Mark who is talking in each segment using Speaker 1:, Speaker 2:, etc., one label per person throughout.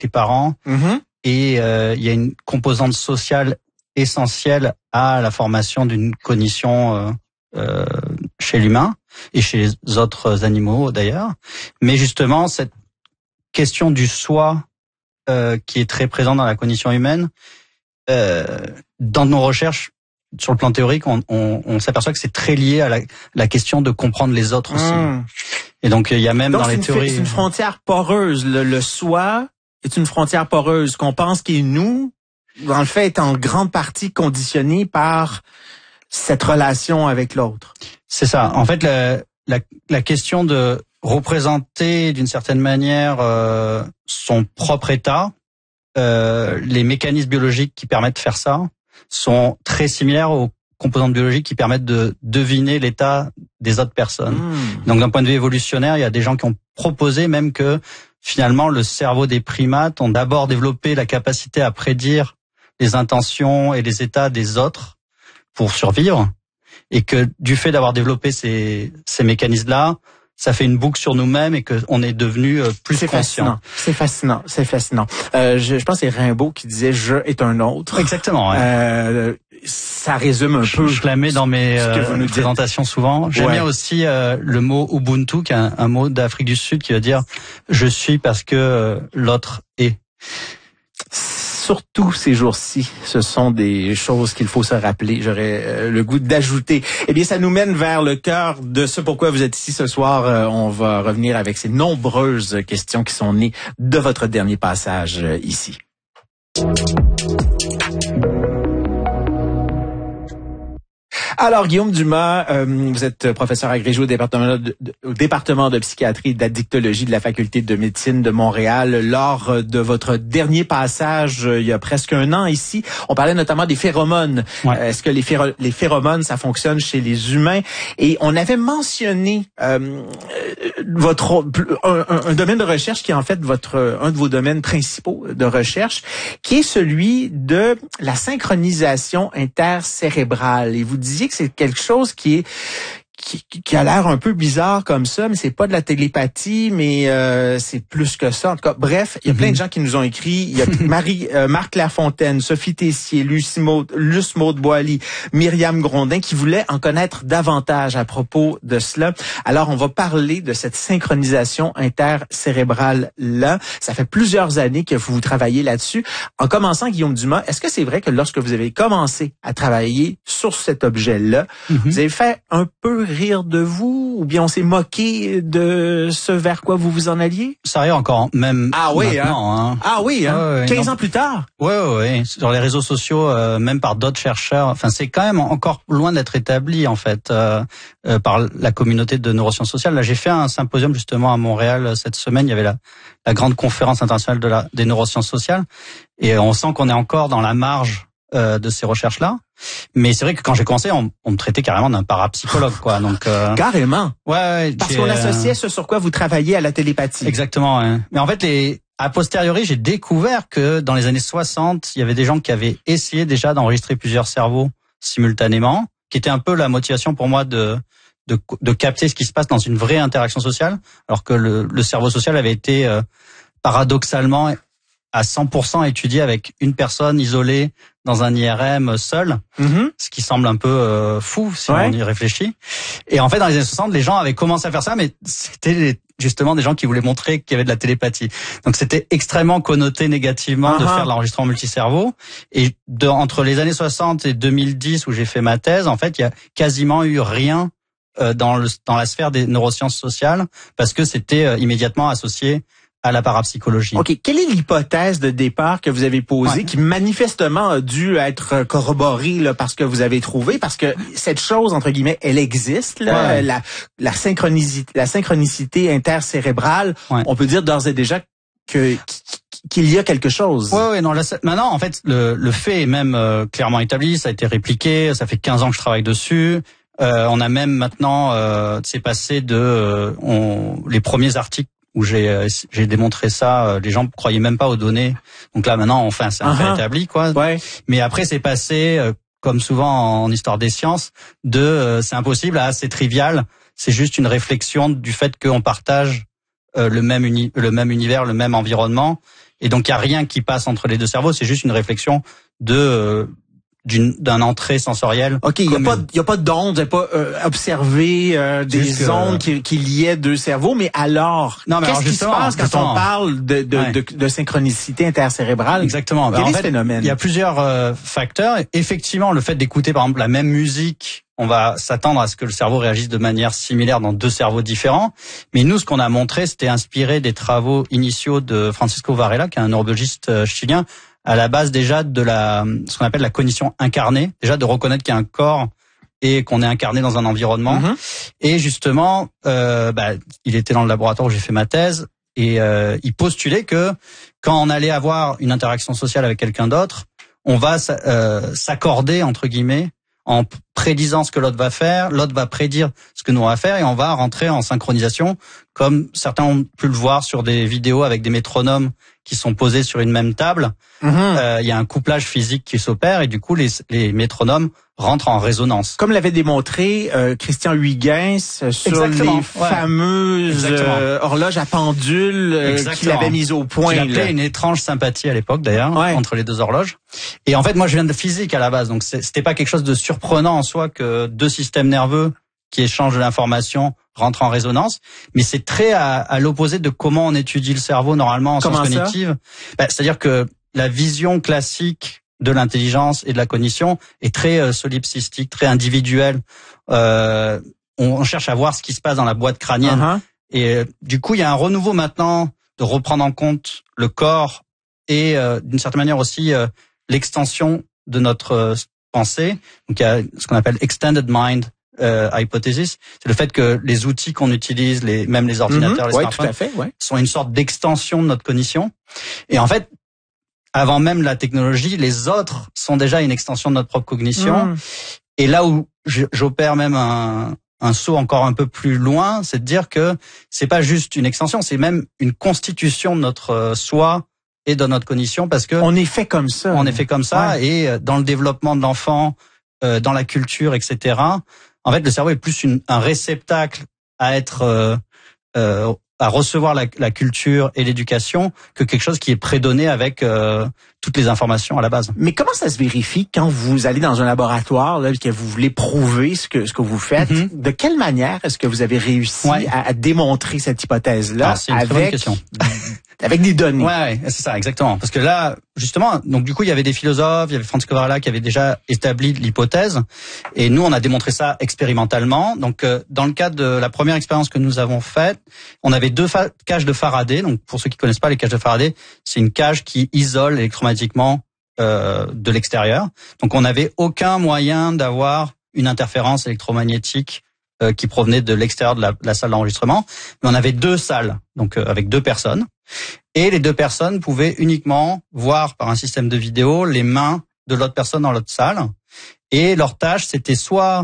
Speaker 1: tes parents. Et il y a une composante sociale essentielle à la formation d'une cognition chez l'humain et chez les autres animaux d'ailleurs. Mais justement, cette question du soi qui est très présente dans la cognition humaine, dans nos recherches, sur le plan théorique, on s'aperçoit que c'est très lié à la question de comprendre les autres aussi. Et donc, il y a même dans les théories...
Speaker 2: C'est une frontière poreuse. Le soi est une frontière poreuse qu'on pense qu'il est nous, dans le fait, est en grande partie conditionné par cette relation avec l'autre.
Speaker 1: C'est ça. En fait, la question de représenter d'une certaine manière son propre état, les mécanismes biologiques qui permettent de faire ça, sont très similaires aux composantes biologiques qui permettent de deviner l'état des autres personnes. Donc d'un point de vue évolutionnaire, il y a des gens qui ont proposé même que finalement le cerveau des primates ont d'abord développé la capacité à prédire les intentions et les états des autres pour survivre, et que du fait d'avoir développé ces mécanismes-là, ça fait une boucle sur nous-mêmes et qu'on est devenu plus conscient.
Speaker 2: C'est fascinant. Je pense que c'est Rimbaud qui disait « je est un autre ».
Speaker 1: Exactement. Ouais.
Speaker 2: Ça résume un peu.
Speaker 1: Je la mets dans mes présentations souvent. J'aime bien aussi le mot Ubuntu, qui est un mot d'Afrique du Sud qui veut dire « je suis parce que l'autre est ».
Speaker 2: Surtout ces jours-ci, ce sont des choses qu'il faut se rappeler. J'aurais le goût d'ajouter. Eh bien, ça nous mène vers le cœur de ce pourquoi vous êtes ici ce soir. On va revenir avec ces nombreuses questions qui sont nées de votre dernier passage ici. Alors, Guillaume Dumas, vous êtes professeur agrégé au département de psychiatrie et d'addictologie de la faculté de médecine de Montréal. Lors de votre dernier passage, il y a presque un an ici, on parlait notamment des phéromones. Ouais. Est-ce que les phéromones, ça fonctionne chez les humains? Et on avait mentionné un domaine de recherche qui est en fait un de vos domaines principaux de recherche, qui est celui de la synchronisation intercérébrale. Et vous disiez que c'est quelque chose qui a l'air un peu bizarre comme ça, mais c'est pas de la télépathie, mais c'est plus que ça. En tout cas, bref, il y a plein de gens qui nous ont écrit. Il y a Marc Lafontaine, Sophie Tessier, Luce Maud Boily, Myriam Grondin qui voulaient en connaître davantage à propos de cela. Alors, on va parler de cette synchronisation intercérébrale-là. Ça fait plusieurs années que vous travaillez là-dessus. En commençant, Guillaume Dumas, est-ce que c'est vrai que lorsque vous avez commencé à travailler sur cet objet-là, vous avez fait un peu rire de vous, ou bien on s'est moqué de ce vers quoi vous vous en alliez?
Speaker 1: Ça arrive encore, même maintenant.
Speaker 2: Ah oui, 15 ans plus tard?
Speaker 1: Oui. Sur les réseaux sociaux, même par d'autres chercheurs. Enfin, c'est quand même encore loin d'être établi, en fait, par la communauté de neurosciences sociales. Là, j'ai fait un symposium, justement, à Montréal cette semaine. Il y avait la grande conférence internationale des neurosciences sociales. Et on sent qu'on est encore dans la marge de ces recherches-là. Mais c'est vrai que quand j'ai commencé, on me traitait carrément d'un parapsychologue, quoi. Donc
Speaker 2: carrément.
Speaker 1: Ouais.
Speaker 2: Parce qu'on associait ce sur quoi vous travaillez à la télépathie.
Speaker 1: Exactement. Ouais. Mais en fait, a posteriori, j'ai découvert que dans les années 60, il y avait des gens qui avaient essayé déjà d'enregistrer plusieurs cerveaux simultanément, qui était un peu la motivation pour moi de capter ce qui se passe dans une vraie interaction sociale, alors que le cerveau social avait été paradoxalement à 100% étudié avec une personne isolée dans un IRM seul, ce qui semble un peu fou si on y réfléchit. Et en fait, dans les années 60, les gens avaient commencé à faire ça, mais c'était justement des gens qui voulaient montrer qu'il y avait de la télépathie. Donc c'était extrêmement connoté négativement de faire de l'enregistrement multicerveau. Et entre les années 60 et 2010, où j'ai fait ma thèse, en fait, il y a quasiment eu rien dans la sphère des neurosciences sociales, parce que c'était immédiatement associé à la parapsychologie.
Speaker 2: OK. Quelle est l'hypothèse de départ que vous avez posée qui manifestement a dû être corroborée là, par ce que vous avez trouvé? Parce que cette chose, entre guillemets, elle existe, là, la synchronicité intercérébrale. On peut dire d'ores et déjà qu'il y a quelque chose.
Speaker 1: Oui, non. Maintenant, en fait, le fait est même clairement établi. Ça a été répliqué. Ça fait 15 ans que je travaille dessus. On a même maintenant, c'est passé les premiers articles où j'ai démontré ça, les gens croyaient même pas aux données. Donc là maintenant, enfin, c'est un fait établi, quoi. Ouais. Mais après, c'est passé, comme souvent en histoire des sciences, c'est impossible à c'est trivial. C'est juste une réflexion du fait qu'on partage le même univers, le même environnement, Et donc, il y a rien qui passe entre les deux cerveaux. C'est juste une réflexion d'un entrée sensorielle.
Speaker 2: OK, il y a pas d'ondes, il n'y a pas observé des ondes qui liaient deux cerveaux, mais alors, qu'est-ce qui se passe quand on parle de synchronicité intercérébrale?
Speaker 1: Exactement.
Speaker 2: Quel est ce phénomène?
Speaker 1: Il y a plusieurs facteurs. Effectivement, le fait d'écouter par exemple la même musique, on va s'attendre à ce que le cerveau réagisse de manière similaire dans deux cerveaux différents. Mais nous, ce qu'on a montré, c'était inspiré des travaux initiaux de Francisco Varela, qui est un neurobiologiste chilien, à la base déjà de ce qu'on appelle la cognition incarnée, déjà de reconnaître qu'il y a un corps et qu'on est incarné dans un environnement. Et justement, il était dans le laboratoire où j'ai fait ma thèse et il postulait que quand on allait avoir une interaction sociale avec quelqu'un d'autre, on va s'accorder entre guillemets en prédisant ce que l'autre va faire, l'autre va prédire ce que nous on va faire et on va rentrer en synchronisation comme certains ont pu le voir sur des vidéos avec des métronomes qui sont posés sur une même table. Il y a un couplage physique qui s'opère et du coup les métronomes rentrent en résonance.
Speaker 2: Comme l'avait démontré Christian Huygens sur les fameuses horloges à pendule qu'il avait mises au point.
Speaker 1: Il appelait une étrange sympathie à l'époque d'ailleurs entre les deux horloges. Et en fait moi je viens de physique à la base, donc c'était pas quelque chose de surprenant en soi que deux systèmes nerveux qui échangent de l'information rentrent en résonance, mais c'est très à l'opposé de comment on étudie le cerveau normalement en sciences cognitives. C'est-à-dire que la vision classique de l'intelligence et de la cognition est très solipsistique, très individuelle. On cherche à voir ce qui se passe dans la boîte crânienne. Et du coup, il y a un renouveau maintenant de reprendre en compte le corps et d'une certaine manière aussi l'extension de notre pensée. Donc il y a ce qu'on appelle extended mind hypothesis, c'est le fait que les outils qu'on utilise, même les ordinateurs, les smartphones,
Speaker 2: tout à fait,
Speaker 1: sont une sorte d'extension de notre cognition. Et en fait, avant même la technologie, les autres sont déjà une extension de notre propre cognition. Et là où j'opère même un saut encore un peu plus loin, c'est de dire que c'est pas juste une extension, c'est même une constitution de notre soi et de notre cognition, parce que
Speaker 2: on est fait comme ça.
Speaker 1: On est fait comme ça, et dans le développement de l'enfant, dans la culture, etc. En fait, le cerveau est plus un réceptacle à être à recevoir la culture et l'éducation que quelque chose qui est prédonné avec toutes les informations à la base.
Speaker 2: Mais comment ça se vérifie quand vous allez dans un laboratoire là, que vous voulez prouver ce que vous faites? De quelle manière est-ce que vous avez réussi à démontrer cette hypothèse-là avec des données?
Speaker 1: Ouais, c'est ça, exactement. Parce que là, justement, donc du coup, il y avait des philosophes, il y avait Francisco Varela qui avait déjà établi l'hypothèse, et nous, on a démontré ça expérimentalement. Donc, dans le cadre de la première expérience que nous avons faite, on avait deux cages de Faraday. Donc, pour ceux qui connaissent pas les cages de Faraday, c'est une cage qui isole électromagnétiquement de l'extérieur. Donc, on n'avait aucun moyen d'avoir une interférence électromagnétique qui provenait de l'extérieur de la salle d'enregistrement. Mais on avait deux salles, donc avec deux personnes. Et les deux personnes pouvaient uniquement voir par un système de vidéo les mains de l'autre personne dans l'autre salle. Et leur tâche, c'était soit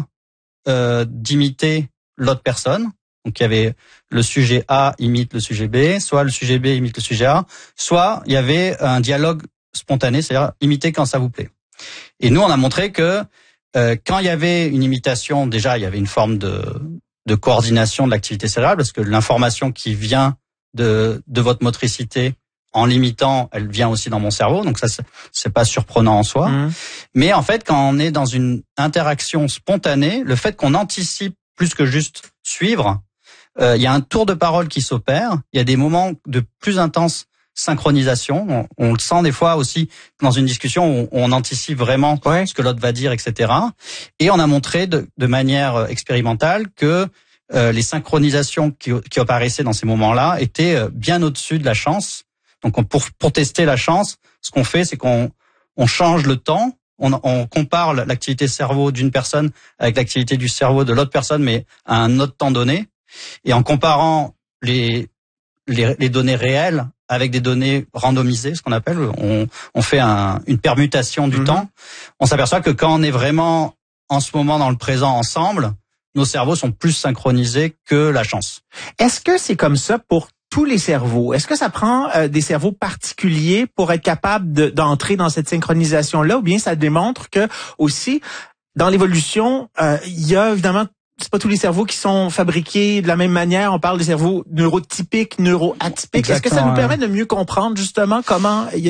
Speaker 1: d'imiter l'autre personne. Donc il y avait le sujet A imite le sujet B, soit le sujet B imite le sujet A, soit il y avait un dialogue spontané, c'est-à-dire imiter quand ça vous plaît. Et nous, on a montré que quand il y avait une imitation, déjà il y avait une forme de coordination de l'activité cérébrale, parce que l'information qui vient de votre motricité en l'imitant, elle vient aussi dans mon cerveau, donc ça c'est pas surprenant en soi. Mais en fait, quand on est dans une interaction spontanée, le fait qu'on anticipe plus que juste suivre, il y a un tour de parole qui s'opère, il y a des moments de plus intense synchronisation, on le sent des fois aussi dans une discussion où on anticipe vraiment ce que l'autre va dire, etc. Et on a montré de manière expérimentale que les synchronisations qui apparaissaient dans ces moments-là étaient bien au-dessus de la chance. Donc pour tester la chance, ce qu'on fait, c'est qu'on change le temps, on compare l'activité cerveau d'une personne avec l'activité du cerveau de l'autre personne, mais à un autre temps donné. Et en comparant les données réelles avec des données randomisées, ce qu'on appelle, on fait une permutation du temps. On s'aperçoit que quand on est vraiment en ce moment dans le présent ensemble, nos cerveaux sont plus synchronisés que la chance.
Speaker 2: Est-ce que c'est comme ça pour tous les cerveaux? Est-ce que ça prend des cerveaux particuliers pour être capable d'entrer dans cette synchronisation-là, ou bien ça démontre que aussi, dans l'évolution, il y a évidemment c'est pas tous les cerveaux qui sont fabriqués de la même manière. On parle des cerveaux neurotypiques, neuroatypiques. Est-ce que ça nous permet de mieux comprendre justement comment il y a